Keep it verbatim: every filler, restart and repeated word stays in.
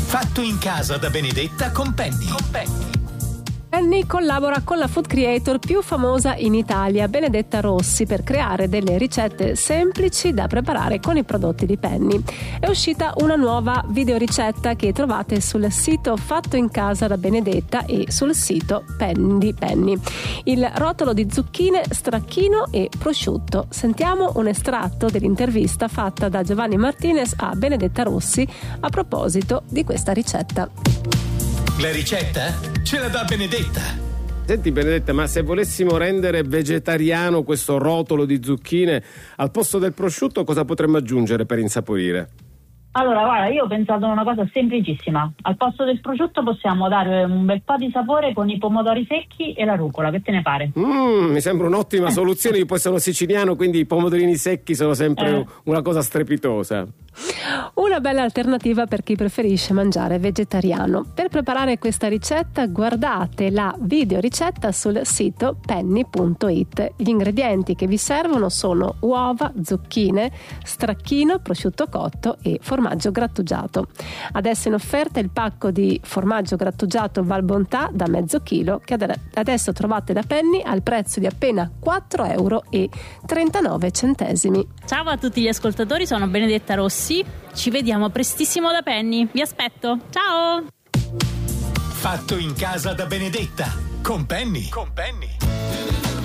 Fatto in casa da Benedetta con Penny. Con Penny. Penny collabora con la food creator più famosa in Italia, Benedetta Rossi, per creare delle ricette semplici da preparare con i prodotti di Penny. È uscita una nuova videoricetta che trovate sul sito Fatto in casa da Benedetta e sul sito Penny di Penny. Il rotolo di zucchine, stracchino e prosciutto. Sentiamo un estratto dell'intervista fatta da Giovanni Martinez a Benedetta Rossi a proposito di questa ricetta. La ricetta ce la dà Benedetta. Senti Benedetta, ma se volessimo rendere vegetariano questo rotolo di zucchine, al posto del prosciutto cosa potremmo aggiungere per insaporire? Allora, guarda, io ho pensato a una cosa semplicissima. Al posto del prosciutto possiamo dare un bel po' di sapore con i pomodori secchi e la rucola. Che te ne pare? Mm, mi sembra un'ottima soluzione. Io poi sono siciliano, quindi i pomodorini secchi sono sempre eh. una cosa strepitosa. Una bella alternativa per chi preferisce mangiare vegetariano. Per preparare questa ricetta guardate la videoricetta sul sito penny punto it. Gli ingredienti che vi servono sono uova, zucchine, stracchino, prosciutto cotto e formaggio grattugiato. Adesso in offerta il pacco di formaggio grattugiato Val Bontà da mezzo chilo che adesso trovate da Penny al prezzo di appena quattro euro e trentanove centesimi. Ciao a tutti gli ascoltatori, sono Benedetta Rossi. Ci vediamo prestissimo da Penny. Vi aspetto. Ciao! Fatto in casa da Benedetta con Penny. Con Penny.